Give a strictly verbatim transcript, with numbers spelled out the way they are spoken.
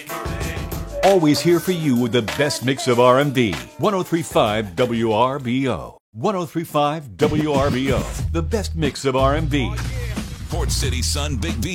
Always here for you with the best mix of R and B. ten thirty-five W R B O. ten thirty-five W R B O. The best mix of R and B. Port City Sun Big B.